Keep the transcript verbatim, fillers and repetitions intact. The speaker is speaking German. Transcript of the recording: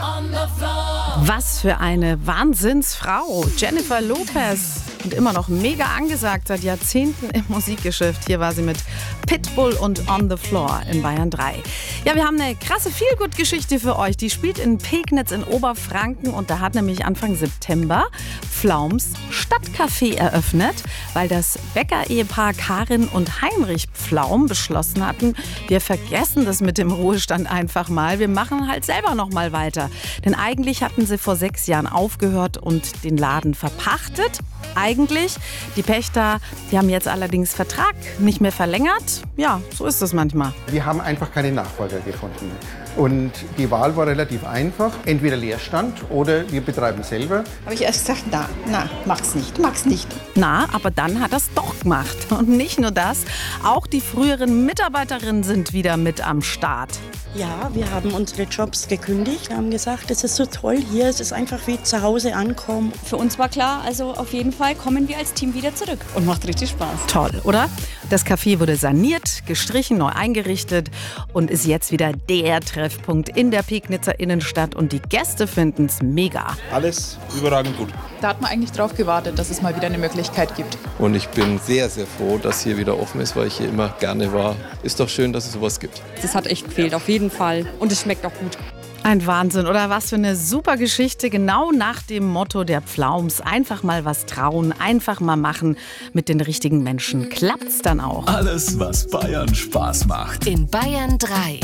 Was für eine Wahnsinnsfrau. Jennifer Lopez. Und immer noch mega angesagt seit Jahrzehnten im Musikgeschäft. Hier war sie mit Pitbull und On the Floor in Bayern drei. Ja, wir haben eine krasse Feelgood-Geschichte für euch. Die spielt in Pegnitz in Oberfranken. Und da hat nämlich Anfang September Pflaums Stadtcafé eröffnet, weil das Bäcker-Ehepaar Karin und Heinrich Pflaum beschlossen hatten, wir vergessen das mit dem Ruhestand einfach mal. Wir machen halt selber noch mal weiter. Denn eigentlich hatten sie vor sechs Jahren aufgehört und den Laden verpachtet. Eigentlich. Die Pächter, die haben jetzt allerdings Vertrag nicht mehr verlängert. Ja, so ist es manchmal. Wir haben einfach keine Nachfolger gefunden. Und die Wahl war relativ einfach. Entweder Leerstand oder wir betreiben selber. Habe ich erst gesagt, na, na, mach's nicht, mach's nicht. Na, aber dann hat er es doch gemacht. Und nicht nur das, auch die früheren Mitarbeiterinnen sind wieder mit am Start. Ja, wir haben unsere Jobs gekündigt. Wir haben gesagt, es ist so toll hier, es ist einfach wie zu Hause ankommen. Für uns war klar, also auf jeden Fall kommen wir als Team wieder zurück. Und macht richtig Spaß. Toll, oder? Das Café wurde saniert, gestrichen, neu eingerichtet und ist jetzt wieder der Treffpunkt in der Pegnitzer Innenstadt. Und die Gäste finden es mega. Alles überragend gut. Da hat man eigentlich drauf gewartet, dass es mal wieder eine Möglichkeit gibt. Und ich bin sehr, sehr froh, dass hier wieder offen ist, weil ich hier immer gerne war. Ist doch schön, dass es sowas gibt. Das hat echt gefehlt, auf jeden Fall. Und es schmeckt auch gut. Ein Wahnsinn, oder was für eine super Geschichte. Genau nach dem Motto der Pflaums. Einfach mal was trauen, einfach mal machen. Mit den richtigen Menschen klappt's dann auch. Alles, was Bayern Spaß macht. In Bayern drei.